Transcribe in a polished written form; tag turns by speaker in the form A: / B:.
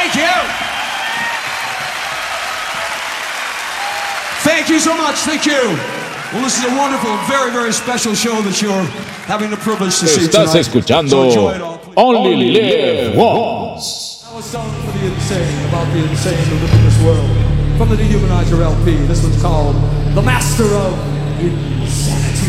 A: Thank you. Thank you so much. Thank you. Well, this is a wonderful, very, very special show that you're having the privilege to see tonight.
B: Estás escuchando
A: So enjoy it all, please.
B: Only Live Once.
A: I was sung for the insane, about the insane who live in this world. From the Dehumanizer LP, this one's called The Master of Insanity.